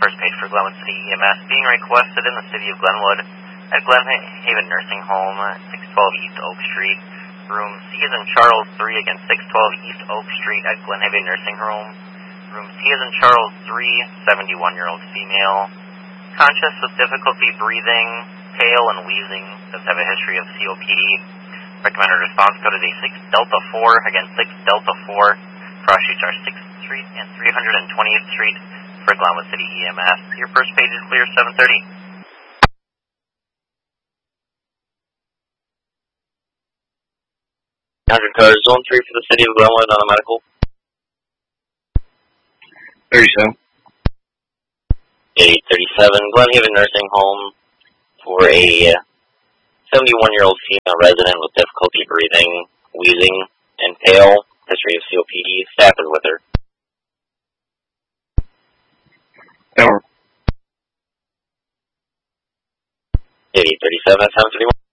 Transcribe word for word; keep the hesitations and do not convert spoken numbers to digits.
first page for Glenwood City E M S being requested in the city of Glenwood at Glenhaven Nursing Home, six twelve East Oak Street. Room C is in Charles three, again, six twelve East Oak Street at Glenhaven Nursing Home. Room C is in Charles three, seventy-one-year-old female. Conscious with difficulty breathing, pale and wheezing, does have a history of C O P D. Recommended response code is a six Delta four, again, six Delta four. Cross streets are sixth Street and three hundred twentieth Street for Glenwood City E M S. Your first page is clear, seven thirty. one hundred cars, zone three for the city of Glenwood on a medical. thirty-seven. eight thirty-seven, Glenhaven Nursing Home for a seventy-one-year-old female resident with difficulty breathing, wheezing, and pale. History of C O P D. Staff is with her. Over. eight thirty-seven, seven thirty-one.